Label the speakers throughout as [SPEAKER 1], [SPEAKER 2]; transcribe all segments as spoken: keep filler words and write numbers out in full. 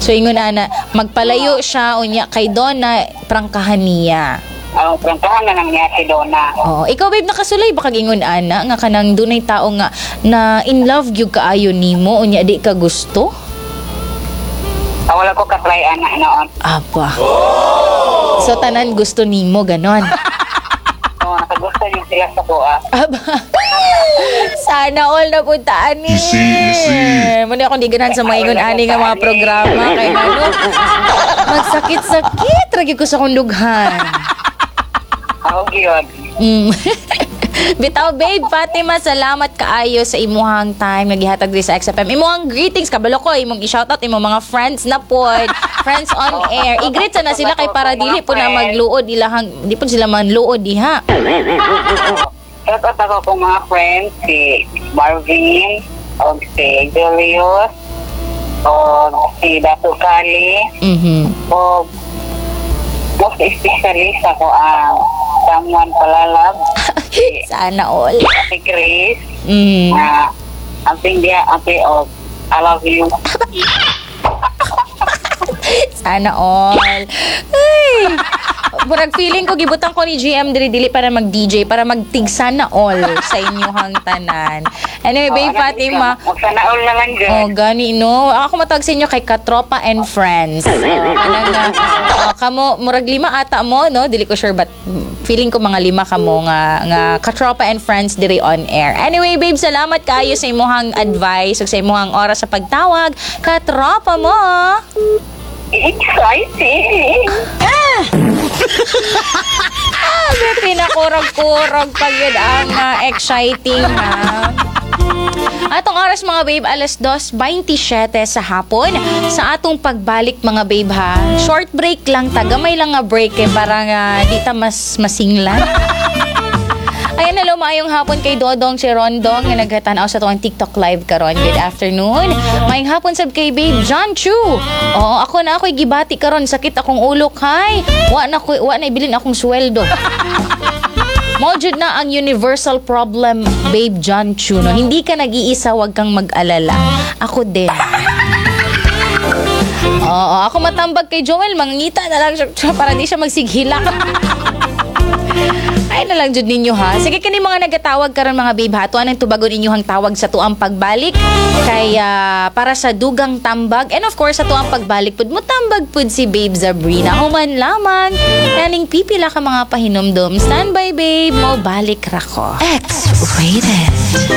[SPEAKER 1] So ingon ana, magpalayo siya unya kay Donna, prangkahan niya.
[SPEAKER 2] Oh, prangkahan na nang niya si Donna.
[SPEAKER 1] Oo, ikaw babe nakasulay baka gingon ana nga kanang dunay tao nga na in love gyud kaayo nimo unya di ka gusto?
[SPEAKER 2] Ah, wala ko ka-try ana noon.
[SPEAKER 1] Apa. So tanan gusto nimo ganon.
[SPEAKER 2] Oo, nakagusto yung sila sa kuha.
[SPEAKER 1] Aba. Sana all napuntaan ni.
[SPEAKER 3] Easy, easy.
[SPEAKER 1] Muna akong di ganahan sa mga ingon ani nga mga programa kay ano. Magsakit-sakit ragi ko sa kundughan.
[SPEAKER 2] Ako gyud.
[SPEAKER 1] Mm. Bitaw babe, Fatima, salamat kaayo sa imuhang time nagihatag diri sa X F M. Imuhang greetings kabalo ko, imong i-shoutout imong mga friends na pod, friends on air. I-greet sana sila kay para dili po na magluod ilahang, di po sila manluod diha.
[SPEAKER 2] Shout out ako kong mga friends, si Marvin, o si Julius, o si Dato Kali,
[SPEAKER 1] Mhm.
[SPEAKER 2] o most especially sa ko ang Samuan Palalab,
[SPEAKER 1] Sana all.
[SPEAKER 2] si Chris,
[SPEAKER 1] Mm.
[SPEAKER 2] na ang pindia, ang o I love you.
[SPEAKER 1] Sana all. Ay. Murag feeling ko gibutang ko ni G M dili dili para mag-D J para magtig sana all sa inyong tanan. Anyway, babe Fatima.
[SPEAKER 2] Sana all naman dyan.
[SPEAKER 1] Oh, gani no. Ako matawag sa inyo kay Katropa and Friends. Oh, kanang na, oh, kamo murag lima ata mo no, dili ko sure but feeling ko mga lima kamo nga nga Katropa and Friends diri on air. Anyway, babe, salamat kaayo sa imong advice ug sa imong oras sa pagtawag. Katropa mo.
[SPEAKER 2] Exciting!
[SPEAKER 1] Ah, may pinakurag-kurag pag yun ang uh, exciting na. Atong oras mga babe, alas dos twenty-seven sa hapon. Sa atong pagbalik mga babe ha, short break lang, tagamay lang nga break eh, para nga di ta mas masinglan. Ayan, hello, maayong hapon kay Dodong si Rondong nga naghatanaw sa tuwang TikTok live karon. Good afternoon. Maayong hapon sab kay babe John Chu. Oo, ako na ako'y gibati karon, sakit akong ulo kay. Wa na ko wa na ibilin akong sweldo. Mao jud na ang universal problem, babe John Chu, no? Hindi ka nag-iisa, wag kang mag-alala. Ako din. Oo, ako matambag kay Joel, mangngita na lang siya para di siya magsighilak. Ay na lang jud ninyo ha. Sige kani mga nagatawag karon mga babe ha. Tuan ang tubagon inyong tawag sa tuang pagbalik kay uh, para sa dugang tambag and of course sa tuang pagbalik pud mo tambag pud si Babe Zabrina. Human lamang kaning pipila ka mga pahinomdom. Standby babe, mo balik ra ko. X-rated.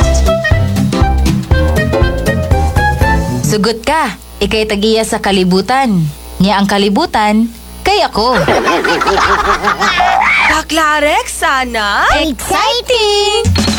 [SPEAKER 1] Sugot ka. Ikay tagiya sa kalibutan. Nya ang kalibutan kay ako.
[SPEAKER 4] Baklarek, sana?
[SPEAKER 1] Exciting!